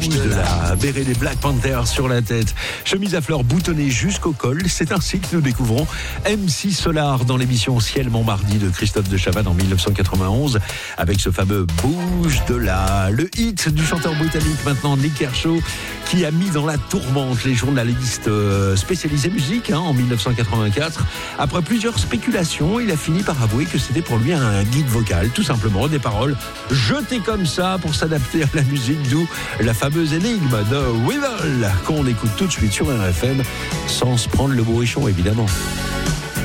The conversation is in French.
bouge de là, béret des Black Panthers sur la tête, chemise à fleurs boutonnée jusqu'au col. C'est ainsi que nous découvrons MC Solar dans l'émission Ciel Montmardi de Christophe de Chavannes en 1991 avec ce fameux bouge de là. Le hit du chanteur britannique maintenant Nick Kershaw qui a mis dans la tourmente les journalistes spécialisés musique en 1984. Après plusieurs spéculations, il a fini par avouer que c'était pour lui un guide vocal, tout simplement, des paroles jetées comme ça pour s'adapter à la musique, d'où la fameuse énigme de Weevil qu'on écoute tout de suite sur RFM sans se prendre le bourrichon évidemment.